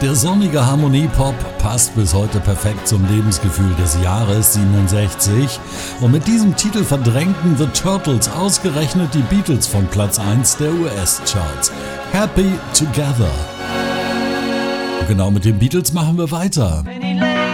Der sonnige Harmoniepop passt bis heute perfekt zum Lebensgefühl des Jahres 67 und mit diesem Titel verdrängten The Turtles ausgerechnet die Beatles von Platz 1 der US-Charts. Happy Together. Und genau mit den Beatles machen wir weiter.